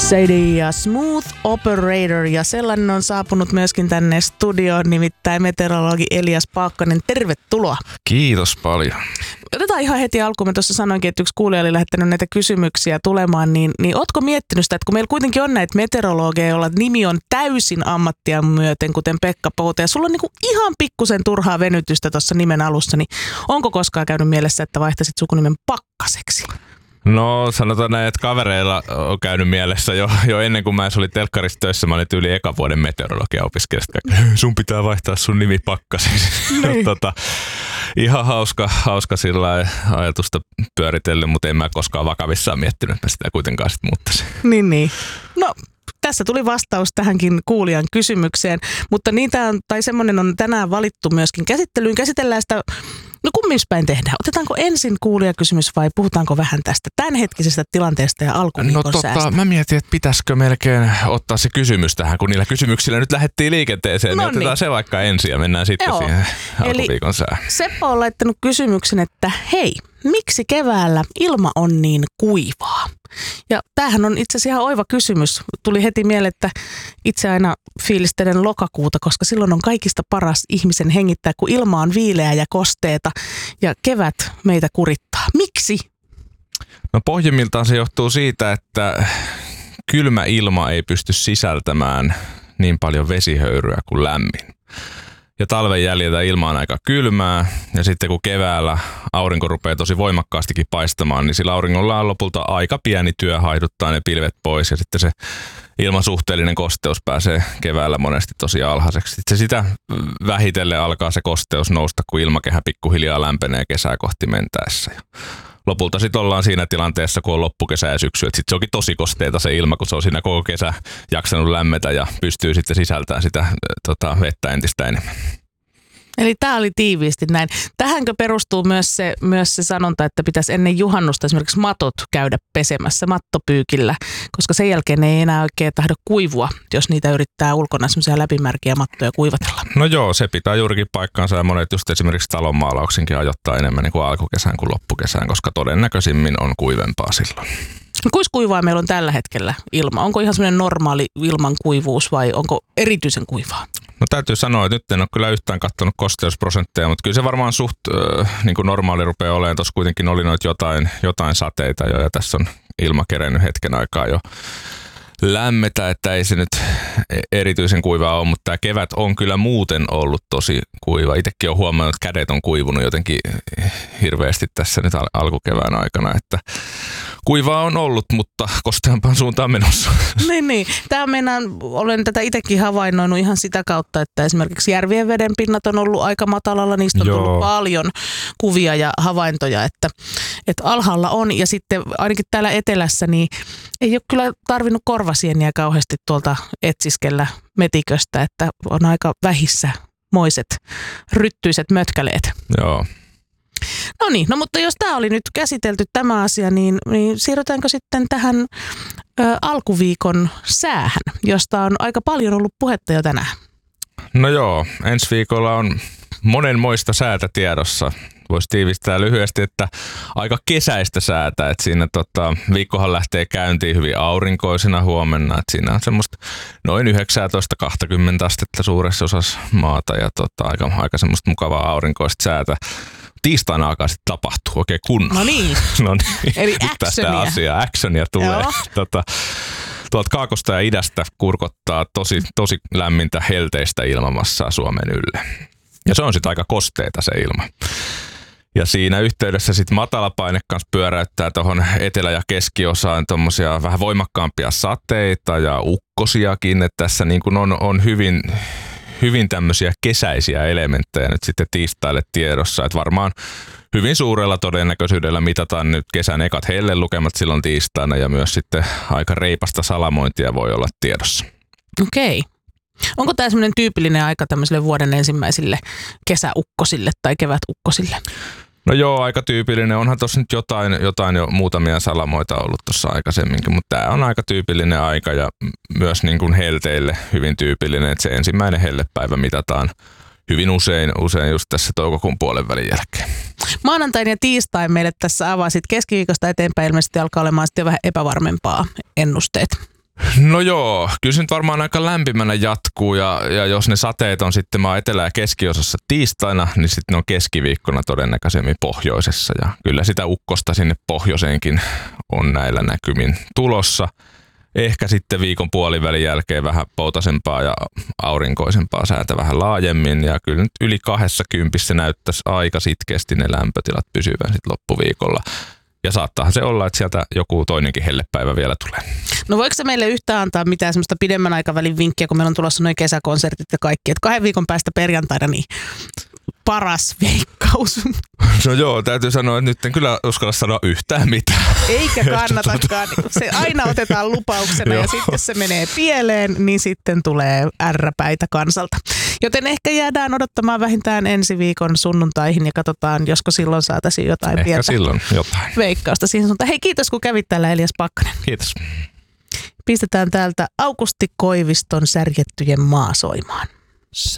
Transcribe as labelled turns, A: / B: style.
A: Sadie ja Smooth Operator, ja sellainen on saapunut myöskin tänne studioon, nimittäin meteorologi Elias Paakkanen. Tervetuloa.
B: Kiitos paljon.
A: Otetaan ihan heti alkuun. Mä tuossa sanoinkin, että yksi kuulija oli lähettänyt näitä kysymyksiä tulemaan, niin ootko miettinyt sitä, että kun meillä kuitenkin on näitä meteorologeja, joilla nimi on täysin ammattia myöten, kuten Pekka Pouta, ja sulla on niinku ihan pikkusen turhaa venytystä tuossa nimen alussa, niin onko koskaan käynyt mielessä, että vaihtaisit sukunimen Pakkaseksi?
B: No sanotaan näin, että kavereilla on käynyt mielessä jo ennen kuin mä olin telkkarissa töissä. Mä olin yli ekan vuoden meteorologia opiskelijasta. Sun pitää vaihtaa sun nimi Pakkaseksi. Ihan hauska sillä ajatusta pyöritellyt, mutta en mä koskaan vakavissaan miettinyt, että mä sitä kuitenkaan sitten muuttaisin.
A: Niin. No tässä tuli vastaus tähänkin kuulijan kysymykseen, mutta semmoinen on tänään valittu myöskin käsittelyyn. Käsitellään sitä. No kummispäin tehdään? Otetaanko ensin kuulijakysymys vai puhutaanko vähän tästä tämänhetkisestä tilanteesta ja alkuviikon säästä?
B: Mä mietin, että pitäisikö melkein ottaa se kysymys tähän, kun niillä kysymyksillä nyt lähdettiin liikenteeseen. Niin otetaan se vaikka ensin ja mennään sitten siihen alkuviikon sään.
A: Seppo on laittanut kysymyksen, että hei, miksi keväällä ilma on niin kuivaa? Ja tämähän on itse asiassa ihan oiva kysymys. Tuli heti mieleen, että itse aina fiilistelen lokakuuta, koska silloin on kaikista paras ihmisen hengittää, kun ilma on viileä ja kosteeta ja kevät meitä kurittaa. Miksi?
B: No pohjimmiltaan se johtuu siitä, että kylmä ilma ei pysty sisältämään niin paljon vesihöyryä kuin lämmin. Ja talven jäljiltä ilma on aika kylmää, ja sitten kun keväällä aurinko rupeaa tosi voimakkaastikin paistamaan, niin sillä auringolla on lopulta aika pieni työ haiduttaa ne pilvet pois, ja sitten se ilman suhteellinen kosteus pääsee keväällä monesti tosi alhaiseksi. Sitten sitä vähitellen alkaa se kosteus nousta, kun ilmakehä pikkuhiljaa lämpenee kesää kohti mentäessä. Lopulta sitten ollaan siinä tilanteessa, kun on loppukesä ja syksy, että sitten se onkin tosi kosteeta se ilma, kun se on siinä koko kesä jaksanut lämmetä ja pystyy sitten sisältämään sitä vettä entistä enemmän.
A: Eli tämä oli tiiviisti näin. Tähänkö perustuu myös se sanonta, että pitäisi ennen juhannusta esimerkiksi matot käydä pesemässä mattopyykillä, koska sen jälkeen ei enää oikein tahdo kuivua, jos niitä yrittää ulkona semmoisia läpimärkiä mattoja kuivatella. No
B: joo, se pitää juurikin paikkaansa ja monet just esimerkiksi talonmaalauksinkin ajoittaa enemmän niin kuin alkukesään kuin loppukesään, koska todennäköisimmin on kuivempaa silloin.
A: Kuinka kuivaa meillä on tällä hetkellä ilma? Onko ihan semmoinen normaali ilman kuivuus vai onko erityisen kuivaa?
B: No täytyy sanoa, että nyt en ole kyllä yhtään katsonut kosteusprosentteja, mutta kyllä se varmaan suht niin kuin normaali rupeaa olemaan. Tuossa kuitenkin oli noita jotain sateita jo ja tässä on ilma kerennyt hetken aikaa jo lämmetä, että ei se nyt erityisen kuivaa ole, mutta tämä kevät on kyllä muuten ollut tosi kuiva. Itsekin olen huomannut, että kädet on kuivunut jotenkin hirveästi tässä nyt alkukevään aikana, että kuivaa on ollut, mutta kosteampaan suuntaan menossa.
A: Niin. Olen tätä itsekin havainnoinut ihan sitä kautta, että esimerkiksi järvien vedenpinnat on ollut aika matalalla. Niistä on tullut paljon kuvia ja havaintoja, että alhaalla on. Ja sitten ainakin täällä etelässä niin ei ole kyllä tarvinnut korvasieniä kauheasti tuolta etsiskellä metiköstä, että on aika vähissä moiset ryttyiset mötkäleet.
B: Joo.
A: No niin, mutta jos tämä oli nyt käsitelty tämä asia, niin siirrytäänkö sitten tähän alkuviikon säähän, josta on aika paljon ollut puhetta jo tänään?
B: No joo, ensi viikolla on monenmoista säätä tiedossa. Voisi tiivistää lyhyesti, että aika kesäistä säätä, että siinä viikkohan lähtee käyntiin hyvin aurinkoisena huomenna, että siinä on semmoista noin 19-20 astetta suuressa osassa maata ja aika semmoista mukavaa aurinkoista säätä. Tiistaina alkaa sitten tapahtuu oikein kunnolla.
A: No niin. Eli
B: tästä asiaa. Actionia tulee. Tuolta kaakosta ja idästä kurkottaa tosi lämmintä helteistä ilmamassaa Suomen ylle. Ja se on sitten aika kosteeta se ilma. Ja siinä yhteydessä sitten matalapaine kanssa pyöräyttää tuohon etelä- ja keskiosaan tommosia vähän voimakkaampia sateita ja ukkosiakin. Että tässä niin kun on hyvin tämmöisiä kesäisiä elementtejä nyt sitten tiistaille tiedossa. Että varmaan hyvin suurella todennäköisyydellä mitataan nyt kesän ekat hellelukemat silloin tiistaina ja myös sitten aika reipasta salamointia voi olla tiedossa.
A: Okei. Onko tämä semmoinen tyypillinen aika tämmöisille vuoden ensimmäisille kesäukkosille tai kevätukkosille?
B: No joo, aika tyypillinen. Onhan tuossa nyt jotain jo muutamia salamoita ollut tuossa aikaisemminkin, mutta tämä on aika tyypillinen aika ja myös niin kuin helteille hyvin tyypillinen, että se ensimmäinen hellepäivä mitataan hyvin usein just tässä toukokuun puolen välin jälkeen.
A: Maanantain ja tiistain meille tässä avasit. Keskiviikosta eteenpäin ilmeisesti alkaa olemaan sitten vähän epävarmempaa ennusteet.
B: No joo, kyllä se nyt varmaan aika lämpimänä jatkuu ja jos ne sateet on sitten etelä- ja keskiosassa tiistaina, niin sitten ne on keskiviikkona todennäköisemmin pohjoisessa ja kyllä sitä ukkosta sinne pohjoiseenkin on näillä näkymin tulossa. Ehkä sitten viikon puolivälin jälkeen vähän poutasempaa ja aurinkoisempaa säätä vähän laajemmin ja kyllä nyt yli 20 näyttäisi aika sitkeästi ne lämpötilat pysyvän sitten loppuviikolla. Ja saattaahan se olla, että sieltä joku toinenkin hellepäivä vielä tulee.
A: No voiko se meille yhtään antaa mitään semmoista pidemmän aikavälin vinkkiä, kun meillä on tulossa noin kesäkonsertit ja kaikki, että 2 viikon päästä perjantaina niin paras veikkaus.
B: No joo, täytyy sanoa, että nyt en kyllä uskalla sanoa yhtään mitään.
A: Eikä kannatakaan. Se aina otetaan lupauksena ja sitten jos se menee pieleen, niin sitten tulee ärräpäitä kansalta. Joten ehkä jäädään odottamaan vähintään ensi viikon sunnuntaihin ja katsotaan, josko silloin saataisiin jotain
B: ehkä
A: pientä
B: silloin jotain
A: veikkausta siihen suuntaan. Hei, kiitos kun kävit täällä, Elias Pakkanen.
B: Kiitos.
A: Pistetään täältä Aukusti Koiviston Särjettyjen maa soimaan.